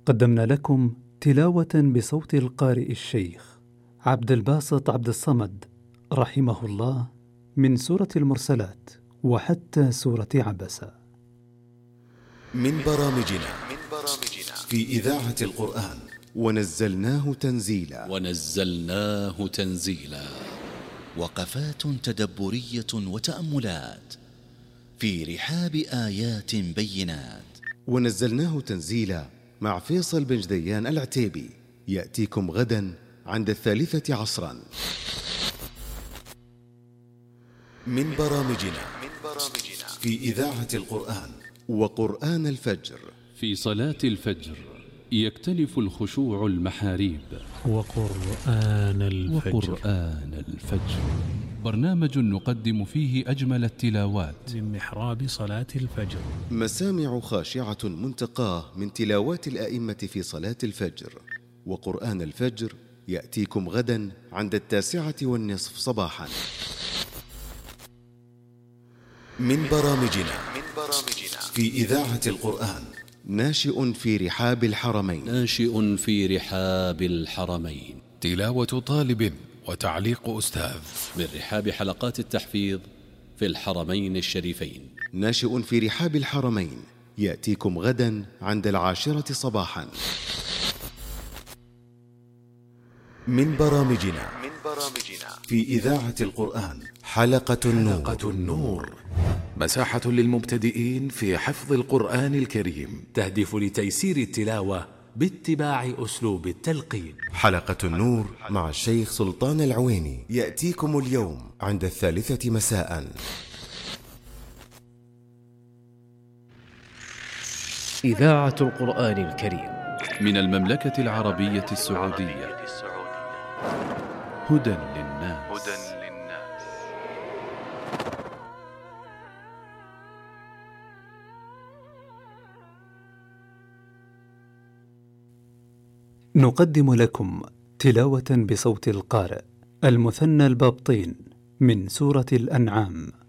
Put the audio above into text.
قدمنا لكم تلاوة بصوت القارئ الشيخ عبد الباسط عبد الصمد رحمه الله من سورة المرسلات وحتى سورة عبسة. من برامجنا في إذاعة القرآن ونزلناه تنزيلا وقفات تدبرية وتأملات في رحاب آيات بينات. ونزلناه تنزيلا مع فيصل بن جديان العتيبي، يأتيكم غدا عند 3 عصرا. من برامجنا في إذاعة القرآن وقرآن الفجر. في صلاة الفجر يختلف الخشوع المحاريب. وقرآن الفجر برنامج نقدم فيه أجمل التلاوات من محراب صلاة الفجر. مسامع خاشعة منتقاه من تلاوات الآئمة في صلاة الفجر. وقرآن الفجر يأتيكم غدا عند 9:30 صباحا. من برامجنا في إذاعة القرآن ناشئ في رحاب الحرمين. تلاوة طالب وتعليق أستاذ من رحاب حلقات التحفيظ في الحرمين الشريفين. ناشئ في رحاب الحرمين يأتيكم غدا عند 10 صباحا. من برامجنا في إذاعة القرآن حلقة النور. مساحة للمبتدئين في حفظ القرآن الكريم، تهدف لتيسير التلاوة باتباع أسلوب التلقين. حلقة النور مع الشيخ سلطان العويني يأتيكم اليوم عند 3 مساء. إذاعة القرآن الكريم من المملكة العربية السعودية. هدى للناس. نقدم لكم تلاوة بصوت القارئ المثنى البابطين من سورة الأنعام.